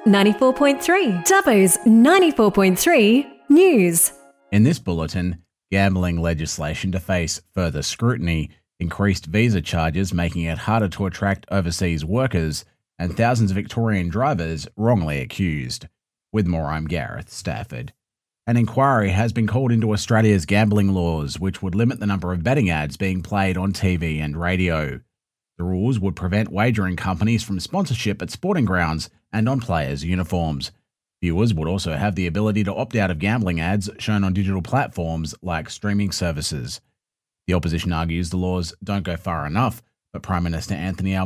94.3. Dubbo's 94.3 News. In this bulletin, gambling legislation to face further scrutiny, increased visa charges making it harder to attract overseas workers, and thousands of Victorian drivers wrongly accused. With more, I'm Gareth Stafford. An inquiry has been called into Australia's gambling laws, which would limit the number of betting ads being played on TV and radio. The rules would prevent wagering companies from sponsorship at sporting grounds and on players' uniforms. Viewers would also have the ability to opt out of gambling ads shown on digital platforms like streaming services. The opposition argues the laws don't go far enough, but Prime Minister Anthony Albanese